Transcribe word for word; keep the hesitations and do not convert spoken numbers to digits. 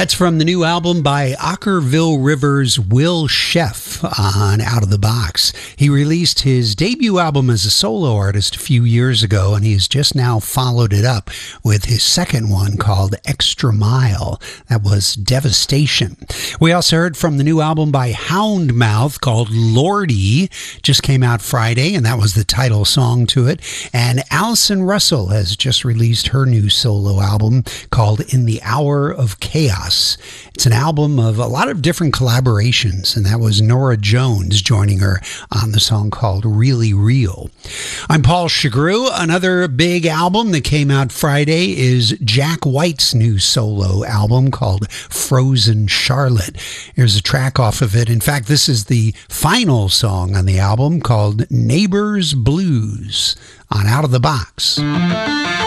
That's from the new album by Okkervil River's Will Sheff on Out of the Box. He released his debut album as a solo artist a few years ago, and he's just now followed it up with his second one called Extra Mile. That was Devastation. We also heard from the new album by Houndmouth called Lordy. Just came out Friday, and that was the title song to it. And Allison Russell has just released her new solo album called In the Hour of Chaos. It's an album of a lot of different collaborations, and that was Nora Jones joining her on the song called Really Real. I'm Paul Chagru. Another big album that came out Friday is Jack White's new solo album called Frozen Charlotte. Here's a track off of it. In fact, this is the final song on the album called Neighbors Blues on Out of the Box.